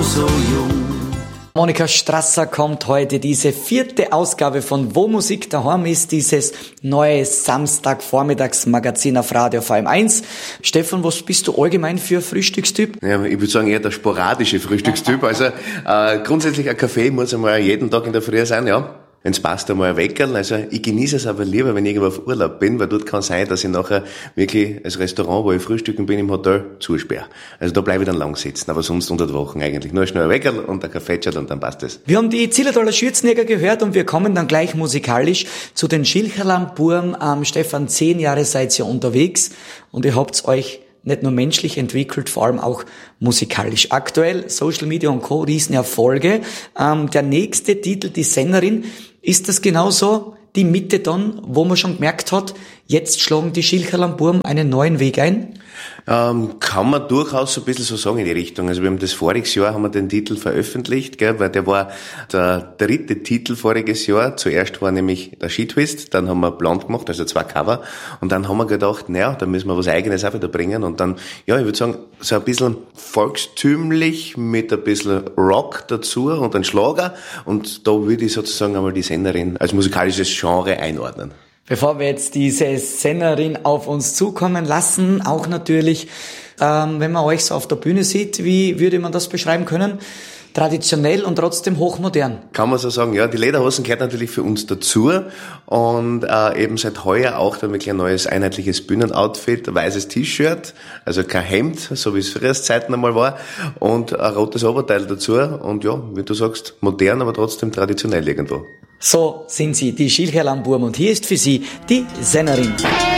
so jung. Monika Strasser kommt heute, diese 4. Ausgabe von Wo Musik daheim ist, dieses neue Samstagvormittagsmagazin auf Radio VM1. Stefan, was bist du allgemein für Frühstückstyp? Ja, ich würde sagen eher der sporadische Frühstückstyp. Also grundsätzlich ein Kaffee muss einmal jeden Tag in der Früh sein, ja. Wenn's passt, einmal ein Weckerl. Also ich genieße es aber lieber, wenn ich irgendwo auf Urlaub bin, weil dort kann sein, dass ich nachher wirklich als Restaurant, wo ich frühstücken bin, im Hotel zusperre. Also da bleibe ich dann lang sitzen, aber sonst unter der Woche eigentlich. Nur schnell ein Weckerl und ein Kaffeetschat und dann passt es. Wir haben die Zillertaler Schürzenjäger gehört und wir kommen dann gleich musikalisch zu den Schilcherland-Burm. Stefan, 10 Jahre seid ihr unterwegs und ihr habt's euch nicht nur menschlich entwickelt, vor allem auch musikalisch. Aktuell Social Media und Co. Riesenerfolge. Der nächste Titel, die Sennerin, ist das genauso die Mitte dann, wo man schon gemerkt hat, jetzt schlagen die Schilcherland-Burm einen neuen Weg ein? Kann man durchaus so ein bisschen so sagen in die Richtung. Also wir haben voriges Jahr haben wir den Titel veröffentlicht, gell, weil der war der 3. Titel voriges Jahr. Zuerst war nämlich der Skitwist, dann haben wir Blond gemacht, also 2 Cover, und dann haben wir gedacht, naja, da müssen wir was Eigenes auch wieder bringen, und dann, ja, ich würde sagen, so ein bisschen volkstümlich mit ein bisschen Rock dazu und ein Schlager, und da würde ich sozusagen einmal die Sennerin als musikalisches Genre einordnen. Bevor wir jetzt diese Sennerin auf uns zukommen lassen, auch natürlich, wenn man euch so auf der Bühne sieht, wie würde man das beschreiben können? Traditionell und trotzdem hochmodern. Kann man so sagen, ja. Die Lederhosen gehört natürlich für uns dazu, und eben seit heuer auch dann wirklich ein neues einheitliches Bühnenoutfit, ein weißes T-Shirt, also kein Hemd, so wie es früher Zeiten einmal war, und ein rotes Oberteil dazu, und ja, wie du sagst, modern, aber trotzdem traditionell irgendwo. So sind sie, die Schilcherland-Burm, und hier ist für sie die Sennerin.